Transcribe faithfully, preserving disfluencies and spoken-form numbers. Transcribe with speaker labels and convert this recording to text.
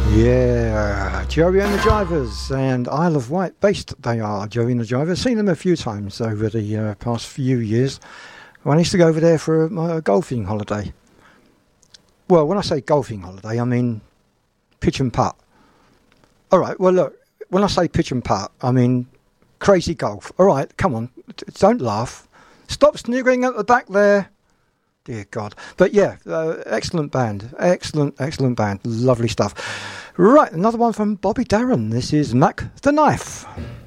Speaker 1: Yeah, Joey and the Drivers and Isle of Wight based they are, Joey and the Drivers. Seen them a few times over the uh, past few years. When I used to go over there for my golfing holiday. Well, when I say golfing holiday, I mean pitch and putt. All right, well, look, when I say pitch and putt, I mean crazy golf. All right, come on, don't laugh. Stop sniggering at the back there. Dear God. But yeah, uh, excellent band. Excellent, excellent band. Lovely stuff. Right, another one from Bobby Darin. This is Mac the Knife.